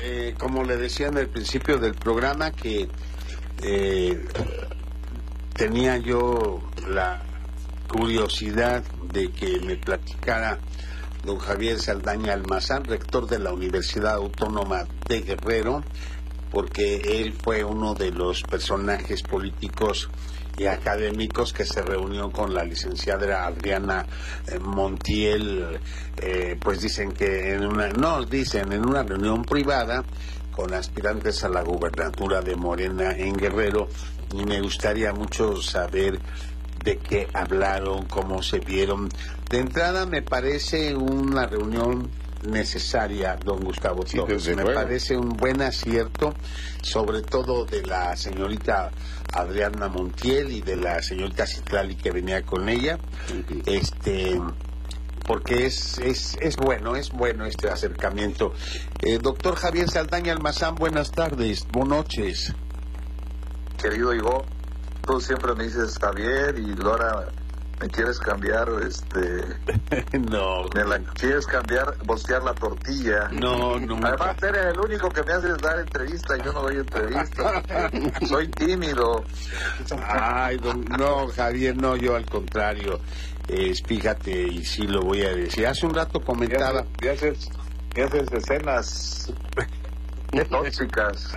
como le decía en el principio del programa, que tenía yo la curiosidad de que me platicara don Javier Saldaña Almazán, rector de la Universidad Autónoma de Guerrero, porque él fue uno de los personajes políticos y académicos que se reunió con la licenciada Adriana Montiel, pues dicen que en una reunión privada con aspirantes a la gubernatura de Morena en Guerrero, y me gustaría mucho saber de qué hablaron, cómo se vieron. De entrada me parece una reunión necesaria, don Gustavo Torres. Me parece un buen acierto, sobre todo de la señorita Adriana Montiel y de la señorita Citlali que venía con ella, porque es bueno este acercamiento. Doctor Javier Saldaña Almazán, buenas tardes, buenas noches. Querido Igor, tú siempre me dices Javier y Laura, ¿me quieres cambiar? No. ¿Me la quieres cambiar, voltear la tortilla? No. Además, eres el único que me haces dar entrevista y yo no doy entrevista. Soy tímido. Ay, no, Javier, no, yo al contrario. Fíjate, y sí lo voy a decir. Hace un rato comentaba. Y haces escenas tóxicas.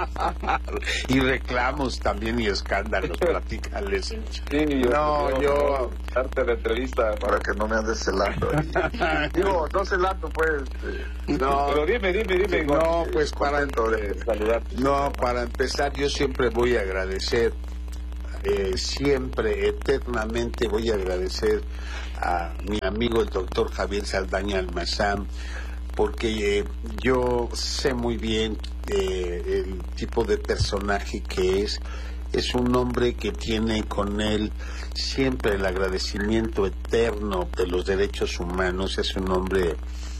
Y reclamos también y escándalos, platícales. Sí, yo darte la entrevista para que no me andes celando. Digo, no celando, pues. No, pero dime. No, pues para saludarte. No, para empezar, yo siempre voy a agradecer, siempre, eternamente voy a agradecer a mi amigo el doctor Javier Saldaña Almazán, porque yo sé muy bien el tipo de personaje que es un hombre que tiene con él siempre el agradecimiento eterno de los derechos humanos, es un hombre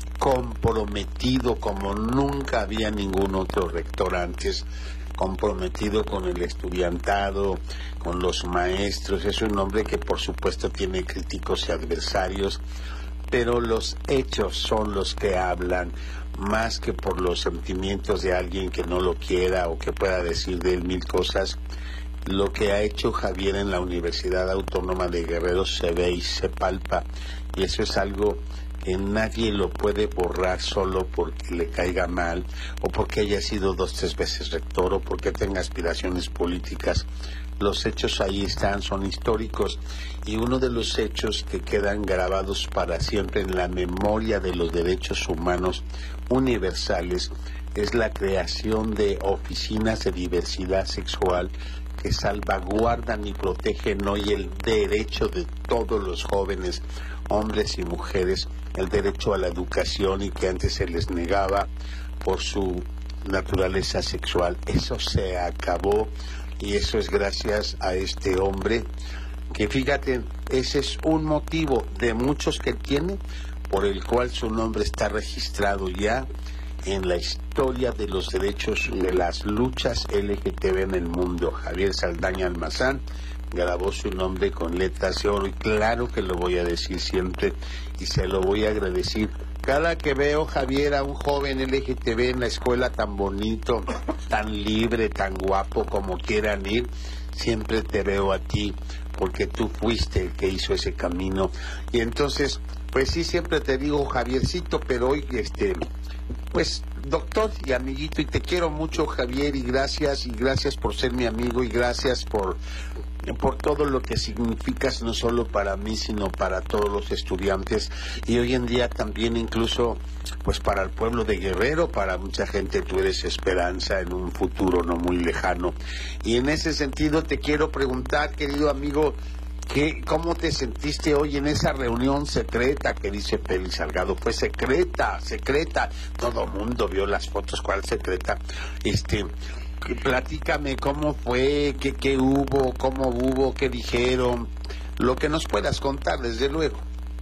comprometido como nunca había ningún otro rector antes, comprometido con el estudiantado, con los maestros, es un hombre que por supuesto tiene críticos y adversarios, pero los hechos son los que hablan, más que por los sentimientos de alguien que no lo quiera o que pueda decir de él mil cosas. Lo que ha hecho Javier en la Universidad Autónoma de Guerrero se ve y se palpa, y eso es algo que nadie lo puede borrar solo porque le caiga mal, o porque haya sido 2 o 3 veces rector, o porque tenga aspiraciones políticas. Los hechos ahí están, son históricos, y uno de los hechos que quedan grabados para siempre en la memoria de los derechos humanos universales es la creación de oficinas de diversidad sexual que salvaguardan y protegen hoy el derecho de todos los jóvenes, hombres y mujeres, el derecho a la educación, y que antes se les negaba por su naturaleza sexual. Eso se acabó, y eso es gracias a este hombre, que fíjate, ese es un motivo de muchos que tiene, por el cual su nombre está registrado ya en la historia de los derechos de las luchas LGTB en el mundo. Javier Saldaña Almazán grabó su nombre con letras de oro, y claro que lo voy a decir siempre y se lo voy a agradecer. Cada que veo, Javier, a un joven LGTB en la escuela tan bonito, tan libre, tan guapo como quieran ir, siempre te veo a ti, porque tú fuiste el que hizo ese camino. Y entonces, pues sí, siempre te digo Javiercito, pero hoy, pues, doctor y amiguito, y te quiero mucho, Javier, y gracias por ser mi amigo, y gracias por todo lo que significas, no solo para mí, sino para todos los estudiantes, y hoy en día también incluso pues para el pueblo de Guerrero. Para mucha gente tú eres esperanza en un futuro no muy lejano, y en ese sentido te quiero preguntar, querido amigo, ¿cómo te sentiste hoy en esa reunión secreta que dice Félix Salgado? Fue secreta, todo mundo vio las fotos. ¿Cuál secreta? Platícame cómo fue, qué hubo, cómo hubo, qué dijeron, lo que nos puedas contar, desde luego.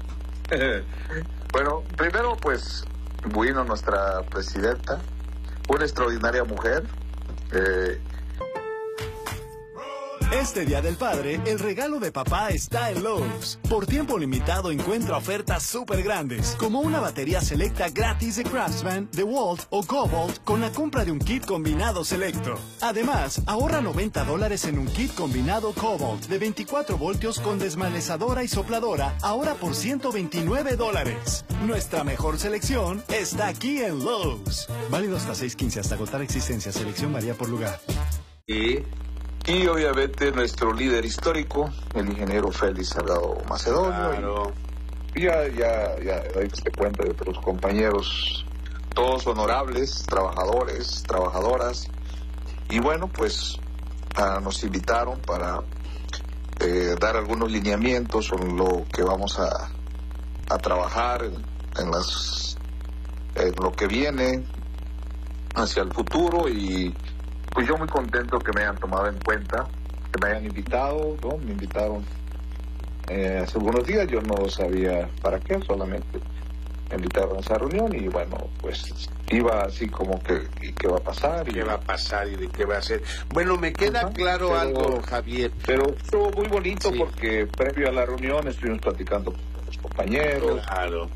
Bueno, primero pues vino nuestra presidenta, una extraordinaria mujer, Este Día del Padre, el regalo de papá está en Lowe's. Por tiempo limitado encuentra ofertas súper grandes, como una batería selecta gratis de Craftsman, DeWalt o Cobalt con la compra de un kit combinado selecto. Además, ahorra $90 en un kit combinado Cobalt de 24 voltios con desmalezadora y sopladora, ahora por $129. Nuestra mejor selección está aquí en Lowe's. Válido hasta 6/15 hasta agotar existencia. Selección varía por lugar. Y obviamente nuestro líder histórico, el ingeniero Félix Salgado Macedonio. Claro. Y ya te cuenta de otros compañeros, todos honorables, trabajadores, trabajadoras. Y bueno, pues nos invitaron para dar algunos lineamientos sobre lo que vamos a trabajar en lo que viene hacia el futuro. Y pues yo muy contento que me hayan tomado en cuenta, que me hayan invitado, ¿no? Me invitaron hace algunos días, yo no sabía para qué, solamente me invitaron a esa reunión y bueno, pues iba así como que, ¿y qué va a pasar? ¿Qué va a pasar y de qué va a ser? Bueno, me queda claro algo, Javier. Pero estuvo muy bonito, Sí. porque previo a la reunión estuvimos platicando con los compañeros. Claro.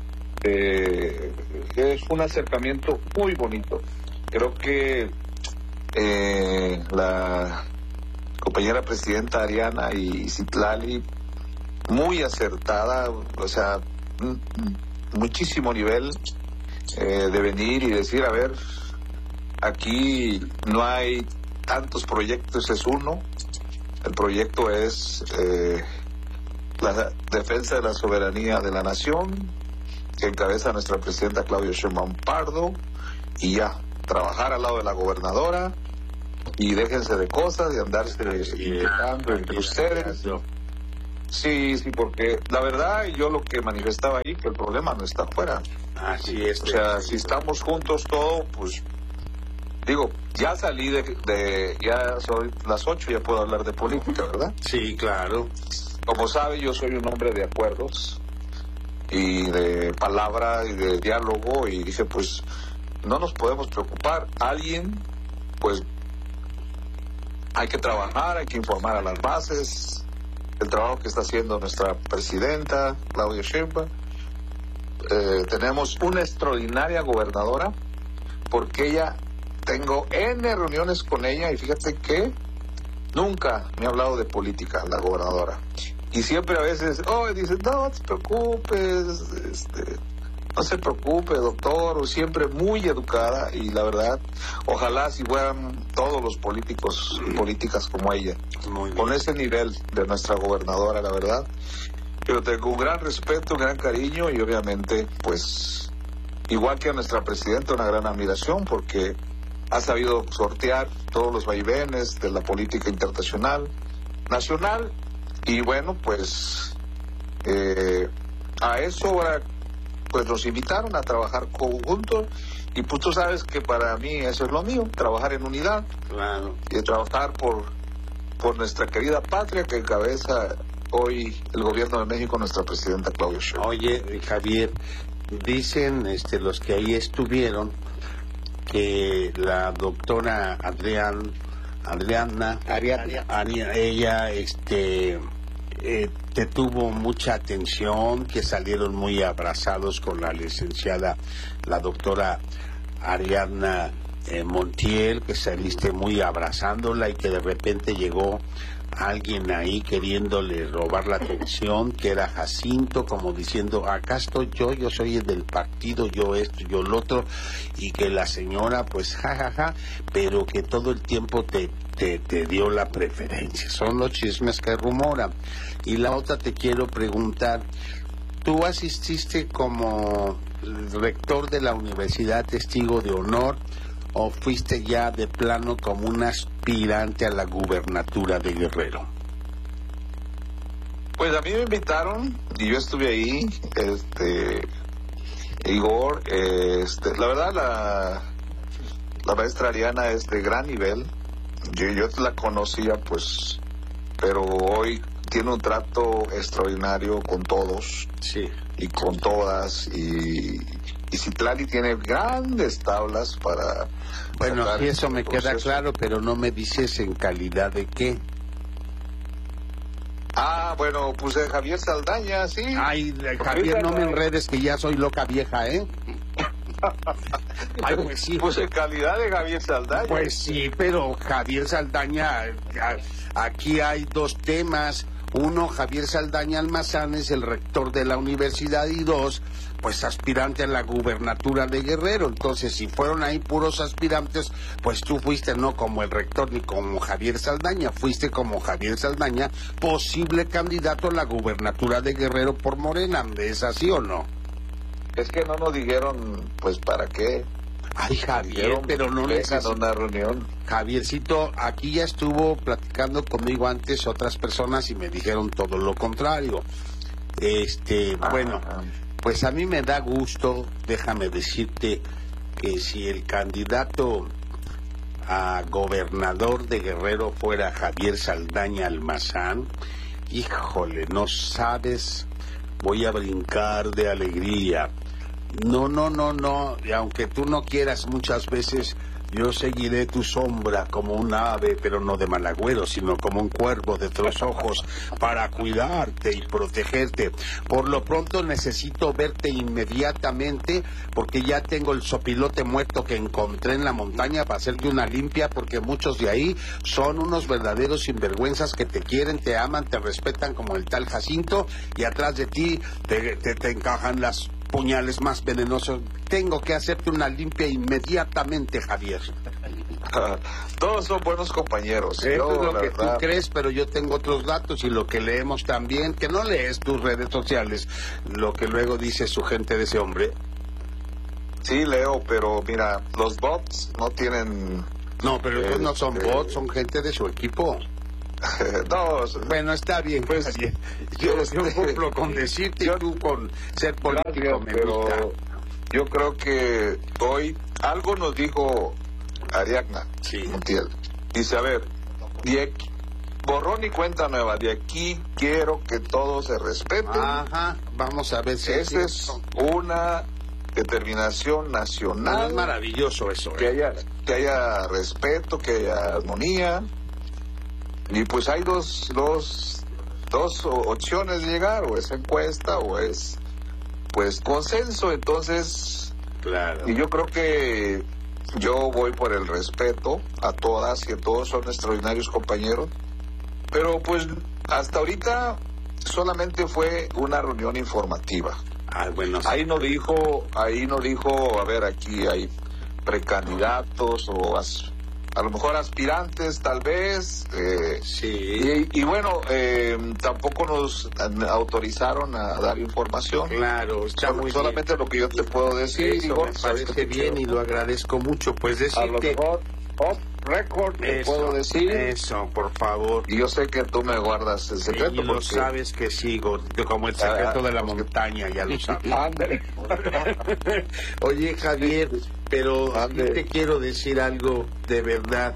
Es un acercamiento muy bonito. Creo que la compañera presidenta Ariana y Citlali, muy acertada, o sea, muchísimo nivel de venir y decir, a ver, aquí no hay tantos proyectos, es uno. El proyecto es la defensa de la soberanía de la nación, que encabeza nuestra presidenta Claudia Sheinbaum Pardo, y ya, trabajar al lado de la gobernadora, y déjense de cosas, de andarse inventando entre ustedes. Sí, porque la verdad, yo lo que manifestaba ahí, que el problema no está afuera. Así es. O sea, si estamos juntos todo, pues, digo, ya salí ya son las 8, ya puedo hablar de política, ¿verdad? Sí, claro. Como sabe, yo soy un hombre de acuerdos y de palabra y de diálogo, y dije, pues, no nos podemos preocupar. Alguien, pues, hay que trabajar, hay que informar a las bases, el trabajo que está haciendo nuestra presidenta, Claudia Sheinbaum. Tenemos una extraordinaria gobernadora, porque tengo N reuniones con ella, y fíjate que nunca me ha hablado de política la gobernadora. Y siempre a veces, dice, no te preocupes, no se preocupe, doctor, o siempre muy educada, y la verdad, ojalá si fueran todos los políticos y políticas como ella, con ese nivel de nuestra gobernadora, la verdad. Pero tengo un gran respeto, un gran cariño, y obviamente, pues, igual que a nuestra presidenta, una gran admiración, porque ha sabido sortear todos los vaivenes de la política internacional, nacional, y bueno, pues, a eso ahora, pues nos invitaron a trabajar conjuntos, y pues tú sabes que para mí eso es lo mío, trabajar en unidad. Claro. Y trabajar por nuestra querida patria, que encabeza hoy el gobierno de México, nuestra presidenta Claudia Sheinbaum. Oye, Javier, dicen los que ahí estuvieron que la doctora Ariadna, ella te tuvo mucha atención, que salieron muy abrazados con la licenciada, la doctora Ariadna Montiel, que saliste muy abrazándola, y que de repente llegó alguien ahí queriéndole robar la atención, que era Jacinto, como diciendo, acá estoy yo soy el del partido, yo esto, yo el otro, y que la señora pues jajaja, pero que todo el tiempo te dio la preferencia. Son los chismes que rumoran. Y la otra, te quiero preguntar, ¿tú asististe como rector de la Universidad Testigo de Honor, o fuiste ya de plano como un aspirante a la gubernatura de Guerrero? Pues a mí me invitaron y yo estuve ahí, Igor, la verdad la maestra Ariana es de gran nivel. Yo la conocía, pues, pero hoy tiene un trato extraordinario con todos. Sí. Y con todas, y Citlali tiene grandes tablas para... Bueno, sí, eso me queda proceso. claro, pero no me dices en calidad de qué. Bueno, pues Javier Saldaña, sí. Ay, Javier, no me enredes que ya soy loca vieja, ¿eh? Ay, pues sí. Pues en calidad de Javier Saldaña. Pues sí, pero Javier Saldaña, aquí hay dos temas. Uno, Javier Saldaña Almazán es el rector de la universidad, y dos, pues aspirante a la gubernatura de Guerrero. Entonces, si fueron ahí puros aspirantes, pues tú fuiste no como el rector ni como Javier Saldaña, fuiste como Javier Saldaña, posible candidato a la gubernatura de Guerrero por Morena. ¿Es así o no? Es que no nos dijeron, pues, ¿para qué? Ay, Javier, pero no necesito una reunión. Javiercito, aquí ya estuvo platicando conmigo antes otras personas y me dijeron todo lo contrario. Bueno, pues a mí me da gusto, déjame decirte, que si el candidato a gobernador de Guerrero fuera Javier Saldaña Almazán, híjole, no sabes, voy a brincar de alegría. No, y aunque tú no quieras, muchas veces yo seguiré tu sombra como un ave, pero no de mal agüero, sino como un cuervo de 3 ojos para cuidarte y protegerte. Por lo pronto necesito verte inmediatamente, porque ya tengo el sopilote muerto que encontré en la montaña para hacerte una limpia, porque muchos de ahí son unos verdaderos sinvergüenzas que te quieren, te aman, te respetan como el tal Jacinto, y atrás de ti te encajan las puñales más venenosos. Tengo que hacerte una limpia inmediatamente, Javier. Todos son buenos compañeros. Eso es lo que tú crees, pero yo tengo otros datos y lo que leemos también, que no lees tus redes sociales, lo que luego dice su gente de ese hombre. Sí, leo, pero mira, los bots no tienen... No, pero ellos no son bots, son gente de su equipo. No, bueno, está bien, pues yo cumplo con decirte, y tú con ser político. Pero yo creo que hoy algo nos dijo Ariadna Montiel. Dice, a ver, borrón y cuenta nueva, de aquí quiero que todo se respete. Ajá, vamos a ver si esa es una determinación nacional. No, es maravilloso eso. Que haya respeto, que haya armonía. Y pues hay dos opciones de llegar, o es encuesta o es pues consenso. Entonces, claro. Y yo creo que yo voy por el respeto a todas y a todos, son extraordinarios compañeros, pero pues hasta ahorita solamente fue una reunión informativa. Bueno, sí. Ahí no dijo, a ver, aquí hay precandidatos o a lo mejor aspirantes, tal vez. Sí. Y bueno, tampoco nos autorizaron a dar información. Claro, está muy solamente bien. Lo que yo te puedo decir. Eso me parece bien y lo agradezco mucho. Pues decirte... A lo mejor, récord, te puedo decir. Eso, por favor. Y yo sé que tú me guardas el secreto. Y lo sabes que sigo, como el secreto de la montaña, ya lo sabes. Oye, Javier, pero te quiero decir algo de verdad.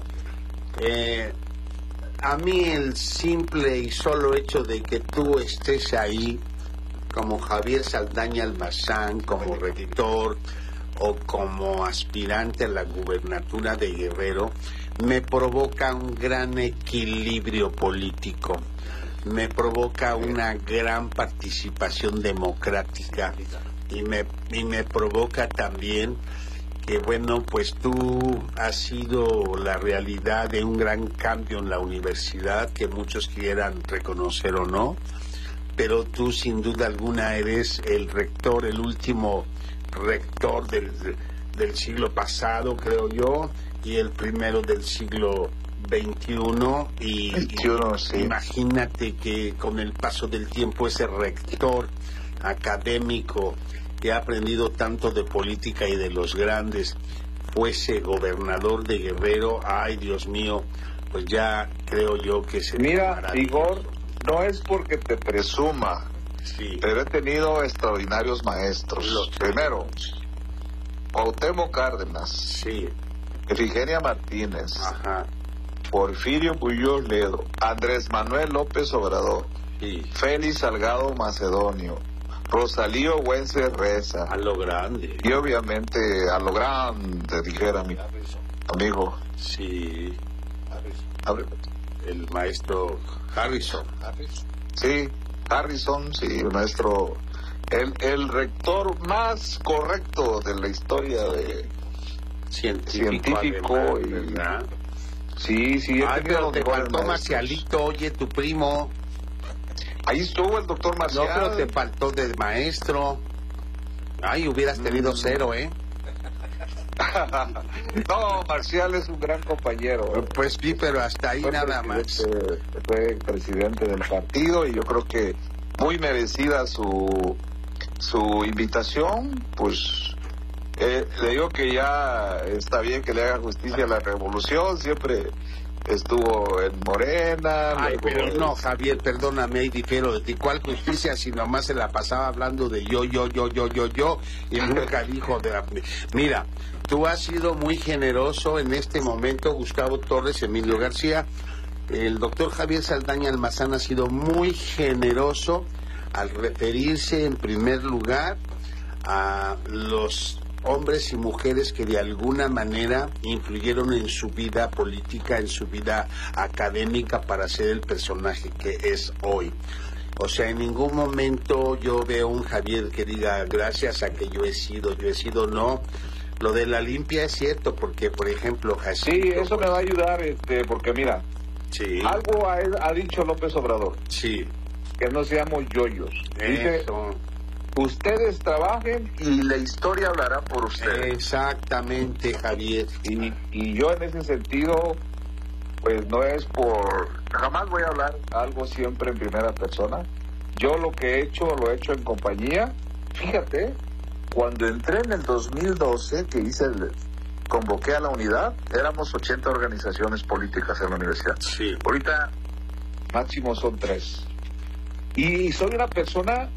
A mí el simple y solo hecho de que tú estés ahí, como Javier Saldaña Almazán, como rector o como aspirante a la gubernatura de Guerrero, me provoca un gran equilibrio político, me provoca una gran participación democrática y me provoca también que, bueno, pues tú has sido la realidad de un gran cambio en la universidad, que muchos quieran reconocer o no, pero tú sin duda alguna eres el rector, el último rector del siglo pasado, creo yo, y el primero del siglo XXI, y sí. Imagínate que con el paso del tiempo ese rector académico que ha aprendido tanto de política y de los grandes fuese gobernador de Guerrero. Ay, Dios mío, pues ya creo yo que se... Mira, Igor, no es porque te presuma, sí, pero he tenido extraordinarios maestros. Primero, Cuauhtémoc Cárdenas, sí, Efigenia Martínez, ajá, Porfirio Muñoz Ledo, Andrés Manuel López Obrador, sí, Félix Salgado Macedonio, Rosalío Güences Reza, a lo grande, y obviamente a lo grande, dijera mi amigo. sí, el maestro Harrison. Sí, Harrison, sí, nuestro, el rector más correcto de la historia de científico además, y ¿verdad? Sí, Ay, pero te faltó maestros. Marcialito, oye, tu primo. Ahí estuvo el doctor No, Marcial. pero te faltó de maestro. Ay, hubieras tenido 0, ¿eh? No, Marcial es un gran compañero. Pues sí, pero hasta ahí nada más. Fue presidente del partido y yo creo que muy merecida su invitación. Pues le digo que ya está bien que le haga justicia a la revolución. Siempre estuvo en Morena. Ay, luego pero no, Javier, perdóname, ahí difiero de ti. ¿Cuál justicia si nomás se la pasaba hablando de yo, y nunca dijo de... Mira, tú has sido muy generoso en este momento, Gustavo Torres, Emilio García. El doctor Javier Saldaña Almazán ha sido muy generoso al referirse en primer lugar a los hombres y mujeres que de alguna manera influyeron en su vida política, en su vida académica para ser el personaje que es hoy. O sea, en ningún momento yo veo un Javier que diga gracias a que yo he sido, no. Lo de la limpia es cierto, porque por ejemplo Jacinto... Sí, eso me va a ayudar, porque mira, sí, algo ha dicho López Obrador, sí, que no seamos yoyos. Dice, eso. ustedes trabajen y la historia hablará por ustedes. Exactamente, Javier. Y yo en ese sentido, pues no es por... Jamás voy a hablar algo siempre en primera persona. Yo lo que he hecho, lo he hecho en compañía. Fíjate, cuando entré en el 2012, que convoqué a la unidad, éramos 80 organizaciones políticas en la universidad. Sí. Ahorita máximo son 3. Y soy una persona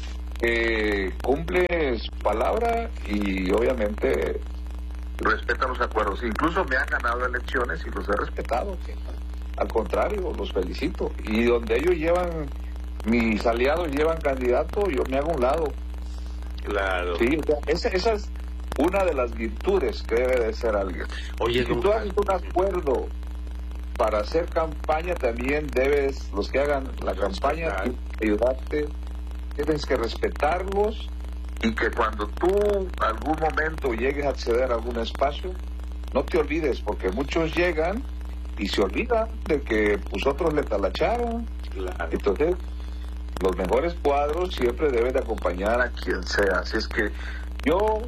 que cumple su palabra y obviamente respeta los acuerdos. Incluso me han ganado elecciones y los he respetado. Al contrario, los felicito. Y donde ellos mis aliados llevan candidato, yo me hago a un lado. Claro. Sí, esa es una de las virtudes que debe de ser alguien. Oye, y si tú haces un acuerdo para hacer campaña, también los que hagan la campaña, ayudarte, tienes que respetarlos y que cuando tú algún momento llegues a acceder a algún espacio, no te olvides, porque muchos llegan y se olvidan de que pues otros le talacharon. Claro. Entonces, los mejores cuadros siempre deben de acompañar a quien sea. Así es que yo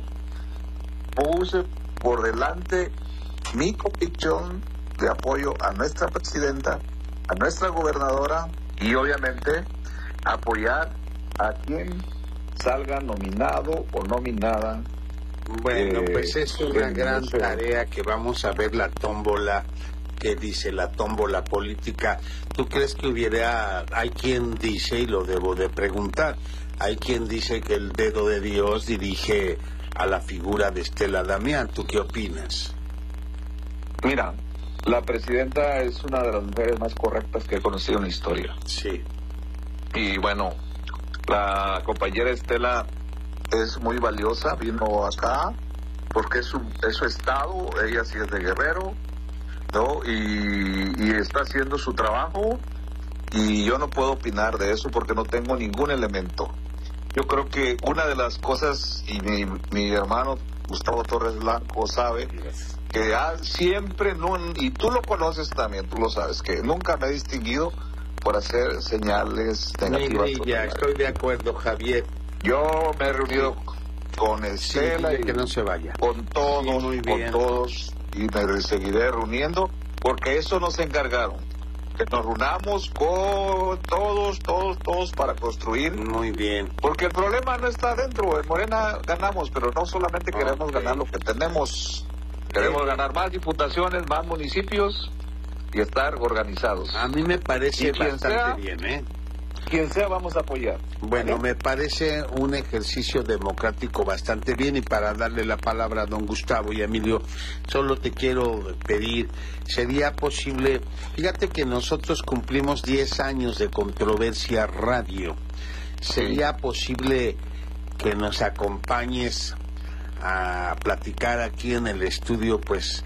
puse por delante mi convicción de apoyo a nuestra presidenta, a nuestra gobernadora y obviamente apoyar a quien salga nominado o nominada. Bueno, pues es una gran tarea que vamos a ver la tómbola, que dice la tómbola política. ¿Tú crees que hay quien dice, y lo debo de preguntar, hay quien dice que el dedo de Dios dirige a la figura de Estela Damián? ¿Tú qué opinas? Mira, la presidenta es una de las mujeres más correctas que he conocido en la historia. Sí. Y bueno, la compañera Estela es muy valiosa, vino acá porque es su estado, ella sí es de Guerrero, ¿no? Y está haciendo su trabajo y yo no puedo opinar de eso porque no tengo ningún elemento. Yo creo que una de las cosas, y mi hermano Gustavo Torres Blanco sabe, que siempre, y tú lo conoces también, tú lo sabes, que nunca me he distinguido por hacer señales negativas. Ya estoy de acuerdo, Javier. Yo me he reunido con Estela y que no se vaya. Con todos, sí, muy bien. Con todos, y me seguiré reuniendo, porque eso nos encargaron, que nos reunamos con todos para construir. Muy bien. Porque el problema no está dentro, en Morena ganamos, pero no solamente queremos ganar lo que tenemos, queremos ganar más diputaciones, más municipios y estar organizados. A mí me parece bastante bien, ¿eh? Quien sea, vamos a apoyar. Bueno, me parece un ejercicio democrático bastante bien, y para darle la palabra a don Gustavo y a Emilio, solo te quiero pedir, ¿sería posible? Fíjate que nosotros cumplimos 10 años de Controversia Radio. ¿Sería posible que nos acompañes a platicar aquí en el estudio, pues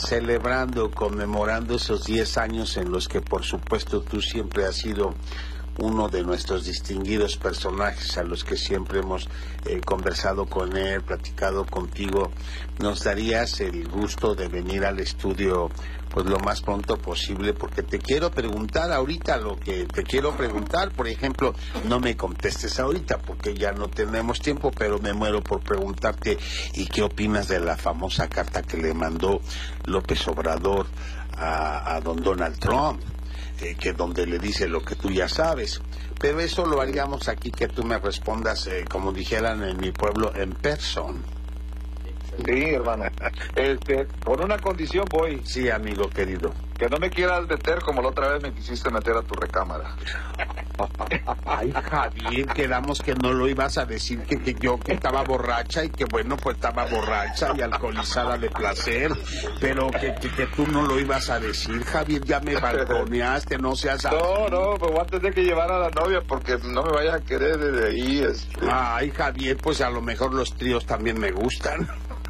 celebrando, conmemorando esos 10 años en los que por supuesto tú siempre has sido uno de nuestros distinguidos personajes a los que siempre hemos conversado con él, platicado contigo. ¿Nos darías el gusto de venir al estudio pues lo más pronto posible? Porque te quiero preguntar ahorita lo que te quiero preguntar. Por ejemplo, no me contestes ahorita porque ya no tenemos tiempo, pero me muero por preguntarte, ¿y qué opinas de la famosa carta que le mandó López Obrador a don Donald Trump? Que donde le dice lo que tú ya sabes. Pero eso lo haríamos aquí, que tú me respondas, como dijeran en mi pueblo, en person. Sí, hermano. Con una condición voy. Sí, amigo querido. Que no me quieras meter como la otra vez me quisiste meter a tu recámara. Ay, Javier, quedamos que no lo ibas a decir, que yo que estaba borracha y que bueno, pues estaba borracha y alcoholizada de placer, pero que tú no lo ibas a decir, Javier, ya me balconeaste, no seas así. No, pero antes de que llevar a la novia porque no me vayas a querer desde ahí. Ay, Javier, pues a lo mejor los tríos también me gustan.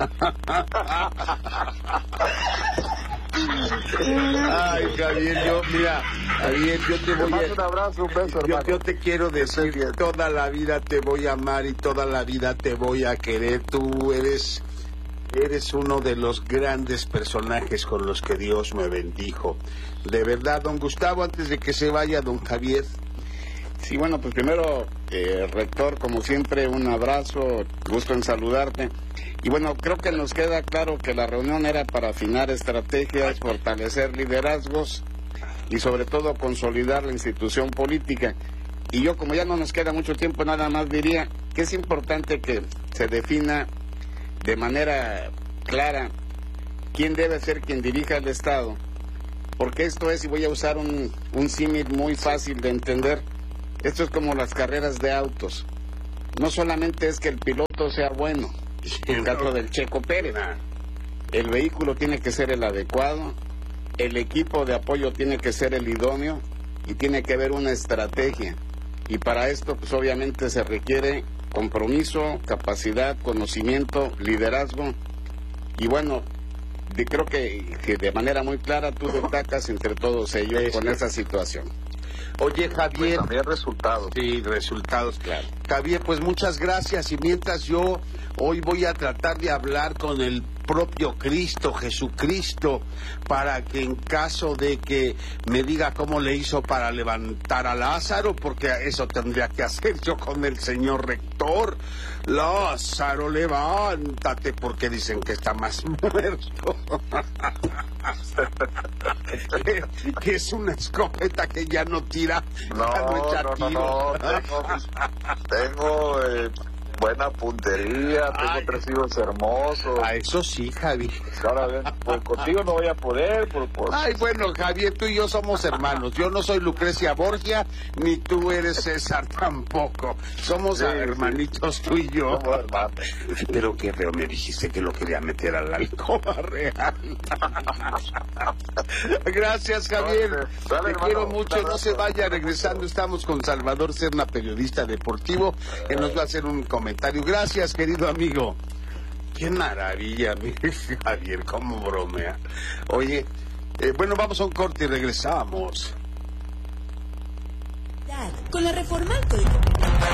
Ay, Javier, Javier, yo te voy a... un abrazo, un beso, hermano. Yo te quiero decir, toda la vida te voy a amar y toda la vida te voy a querer. Tú eres uno de los grandes personajes con los que Dios me bendijo. De verdad, don Gustavo, antes de que se vaya, don Javier. Sí, bueno, pues primero, rector, como siempre, un abrazo, gusto en saludarte. Y bueno, creo que nos queda claro que la reunión era para afinar estrategias, fortalecer liderazgos y sobre todo consolidar la institución política. Y yo, como ya no nos queda mucho tiempo, nada más diría que es importante que se defina de manera clara quién debe ser quien dirija el Estado. Porque esto es, y voy a usar un símil muy fácil de entender, esto es como las carreras de autos. No solamente es que el piloto sea bueno, en el caso del Checo Pérez, el vehículo tiene que ser el adecuado, el equipo de apoyo tiene que ser el idóneo y tiene que haber una estrategia. Y para esto, pues obviamente se requiere compromiso, capacidad, conocimiento, liderazgo. Y bueno, creo que de manera muy clara tú destacas entre todos ellos con esa situación. Oye, Javier... Pues también resultados. Sí, resultados, claro. Javier, pues muchas gracias. Y mientras yo hoy voy a tratar de hablar con el propio Cristo, Jesucristo, para que en caso de que me diga cómo le hizo para levantar a Lázaro, porque eso tendría que hacer yo con el señor rector. Lázaro, levántate, porque dicen que está más muerto. que es una escopeta que ya no tira. No. Tengo buena puntería, tengo 3 hijos hermosos. Eso sí, Javier. Ahora ven, pues contigo no voy a poder. Ay, bueno, Javier, tú y yo somos hermanos. Yo no soy Lucrecia Borgia, ni tú eres César tampoco. Somos hermanitos tú y yo. Somos hermanos. Pero qué feo me dijiste que lo quería meter a la alcoba real. Gracias, Javier. Dale, te quiero mucho. No se vaya. Regresando, estamos con Salvador Serna, periodista deportivo, que nos va a hacer un comentario. Gracias, querido amigo. Qué maravilla, mi Javier, cómo bromea. Oye, bueno, vamos a un corte y regresamos. Con la reforma al Código